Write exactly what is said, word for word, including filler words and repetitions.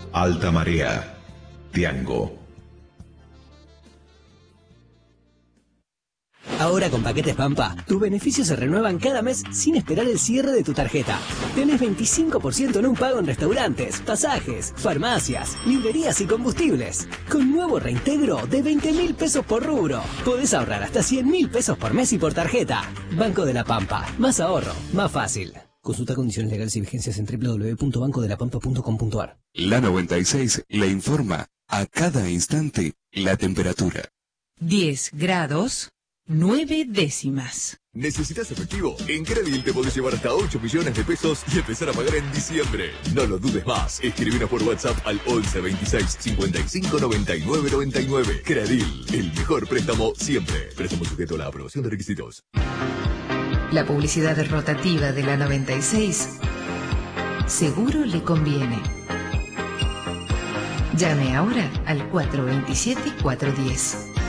Alta Marea. Tiango. Ahora con Paquetes Pampa, tus beneficios se renuevan cada mes sin esperar el cierre de tu tarjeta. Tenés veinticinco por ciento en un pago en restaurantes, pasajes, farmacias, librerías y combustibles. Con nuevo reintegro de veinte mil pesos por rubro. Podés ahorrar hasta cien mil pesos por mes y por tarjeta. Banco de la Pampa. Más ahorro, más fácil. Consulta condiciones legales y vigencias en doble u doble u doble u punto banco de la pampa punto com punto a r. La noventa y seis le informa a cada instante la temperatura. diez grados, nueve décimas. ¿Necesitas efectivo? En Credil te podés llevar hasta ocho millones de pesos y empezar a pagar en diciembre. No lo dudes más. Escribinos por WhatsApp al once veintiséis cincuenta y cinco noventa y nueve noventa y nueve. Credil, el mejor préstamo siempre. Préstamo sujeto a la aprobación de requisitos. La publicidad rotativa de la noventa y seis seguro le conviene. Llame ahora al cuatro veintisiete cuatrocientos diez.